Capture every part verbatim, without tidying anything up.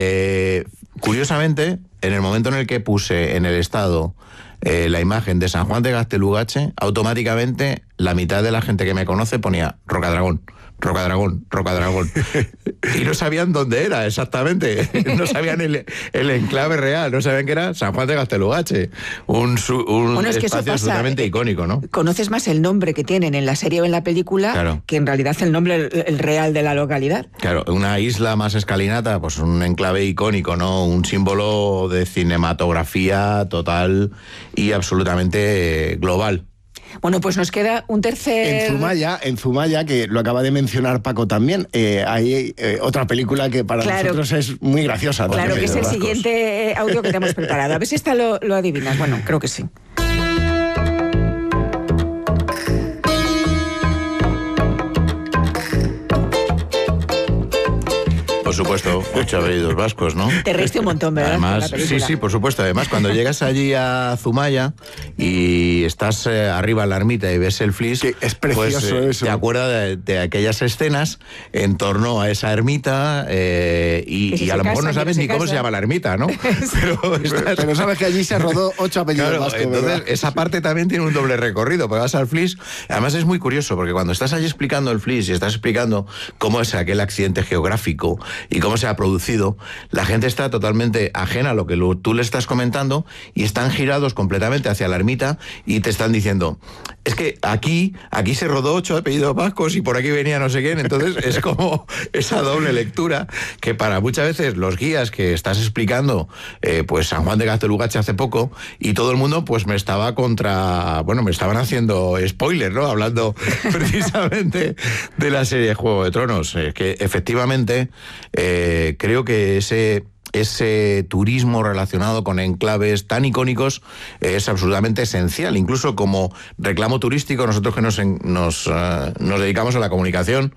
Eh, curiosamente, en el momento en el que puse en el estado eh, la imagen de San Juan de Gaztelugatxe, automáticamente la mitad de la gente que me conoce ponía Rocadragón, Rocadragón, Rocadragón. Y no sabían dónde era exactamente. No sabían el, el enclave real, no sabían que era San Juan de Gaztelugatxe. Un, un bueno, es que espacio eso pasa, absolutamente eh, icónico, ¿no? Conoces más el nombre que tienen en la serie o en la película, claro, que en realidad el nombre el, el real de la localidad. Claro, una isla más escalinata, pues un enclave icónico, ¿no? Un símbolo de cinematografía total y absolutamente global. Bueno, pues nos queda un tercer... En Zumaya, en Zumaya, que lo acaba de mencionar Paco también, eh, hay eh, otra película que para claro, nosotros es muy graciosa. Claro, que es el siguiente audio que te hemos preparado. A ver si esta lo, lo adivinas. Bueno, creo que sí. Por supuesto, ocho apellidos vascos, ¿no? Te reíste un montón, ¿verdad? Además, sí, sí, por supuesto. Además, cuando llegas allí a Zumaya y estás eh, arriba en la ermita y ves el Flix, sí, es precioso, pues, eh, eso. te acuerdas de, de aquellas escenas en torno a esa ermita eh, y, si y a lo mejor casa, no sabes ni casa. cómo se llama la ermita, ¿no? Pero, estás... Pero sabes que allí se rodó ocho apellidos claro, vascos, entonces ¿verdad? esa parte también tiene un doble recorrido, porque vas al Flix. Además es muy curioso, porque cuando estás allí explicando el Flix y estás explicando cómo es aquel accidente geográfico y cómo se ha producido, la gente está totalmente ajena a lo que lo, tú le estás comentando y están girados completamente hacia la ermita y te están diciendo, es que aquí, aquí se rodó ocho apellidos vascos y por aquí venía no sé quién. Entonces es como esa doble lectura que para muchas veces los guías que estás explicando, eh, pues San Juan de Gaztelugatxe hace poco, y todo el mundo pues me estaba contra, bueno, me estaban haciendo spoiler, ¿no? Hablando precisamente de la serie Juego de Tronos, eh, que efectivamente eh, creo que ese ese turismo relacionado con enclaves tan icónicos es absolutamente esencial. Incluso como reclamo turístico, nosotros que nos, nos, uh, nos dedicamos a la comunicación,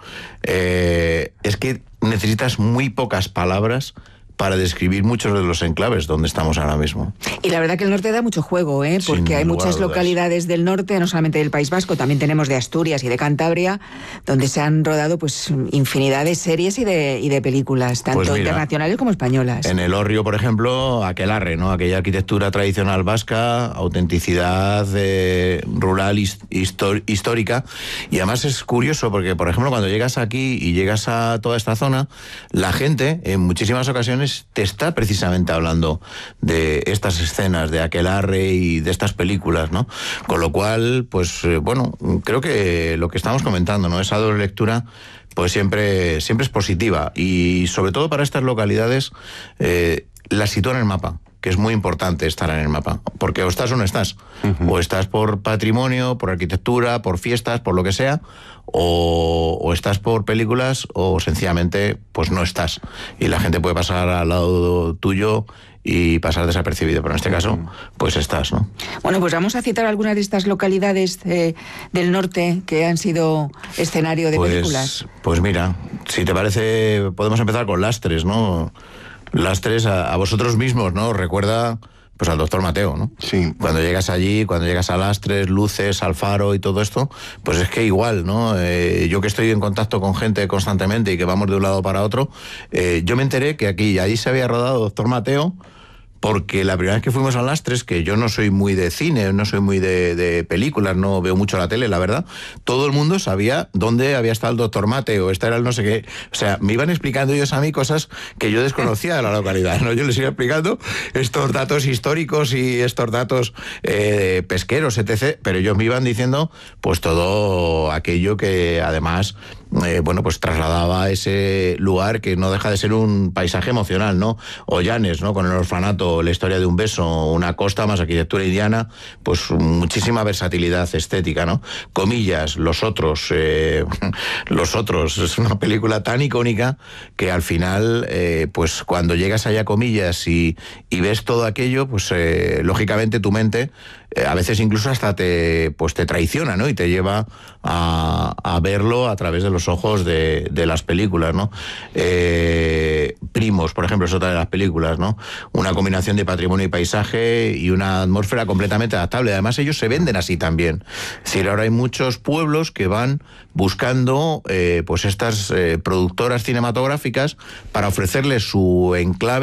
eh, es que necesitas muy pocas palabras para describir muchos de los enclaves donde estamos ahora mismo. Y la verdad que el norte da mucho juego, ¿eh? Porque Sin hay muchas localidades del norte, no solamente del País Vasco, también tenemos de Asturias y de Cantabria, donde se han rodado pues infinidad de series y de, y de películas, tanto pues mira, internacionales como españolas. En el Hórreo, por ejemplo, aquelarre, ¿no? Aquella arquitectura tradicional vasca, autenticidad eh, rural histor, histórica. Y además es curioso porque, por ejemplo, cuando llegas aquí y llegas a toda esta zona, la gente, en muchísimas ocasiones, te está precisamente hablando de estas escenas de aquelarre y de estas películas, ¿no? Con lo cual, pues, eh, bueno, creo que lo que estamos comentando, ¿no? Esa doble lectura, pues siempre, siempre es positiva. Y sobre todo para estas localidades, eh, la sitúa en el mapa, que es muy importante estar en el mapa, porque o estás o no estás, uh-huh. o estás por patrimonio, por arquitectura, por fiestas, por lo que sea, o, o estás por películas, o sencillamente pues no estás, y la gente puede pasar al lado tuyo y pasar desapercibido, pero en este caso, pues estás, ¿no? Bueno, pues vamos a citar algunas de estas localidades eh, del norte que han sido escenario de pues, películas. Pues mira, si te parece, podemos empezar con Lastres, ¿no? Lastres a, a vosotros mismos, ¿no? Recuerda pues al doctor Mateo, ¿no? Sí. Cuando llegas allí, cuando llegas a Lastres, Luces, Alfaro y todo esto, pues es que igual, ¿no? Eh, yo que estoy en contacto con gente constantemente y que vamos de un lado para otro, eh, yo me enteré que aquí y allí se había rodado doctor Mateo, porque la primera vez que fuimos a Lastres, que yo no soy muy de cine, no soy muy de, de películas, no veo mucho la tele, la verdad, todo el mundo sabía dónde había estado el doctor Mateo, este era el no sé qué. O sea, me iban explicando ellos a mí cosas que yo desconocía de la localidad, ¿no? Yo les iba explicando estos datos históricos y estos datos eh, pesqueros, etcétera, pero ellos me iban diciendo pues todo aquello que además... Eh, bueno, pues trasladaba ese lugar que no deja de ser un paisaje emocional, ¿no? Ollanes, ¿no? Con el orfanato, la historia de un beso, una costa más arquitectura indiana, pues muchísima versatilidad estética, ¿no? Comillas, Los Otros, eh, Los Otros, es una película tan icónica que al final, eh, pues cuando llegas allá a Comillas y, y ves todo aquello, pues eh, lógicamente tu mente eh, a veces incluso hasta te, pues te traiciona, ¿no? Y te lleva a, a verlo a través de los ojos de, de las películas, ¿no? Eh, Primos, por ejemplo, es otra de las películas, ¿no? Una combinación de patrimonio y paisaje y una atmósfera completamente adaptable. Además, ellos se venden así también. Es decir, ahora hay muchos pueblos que van buscando eh, pues estas eh, productoras cinematográficas para ofrecerles su enclave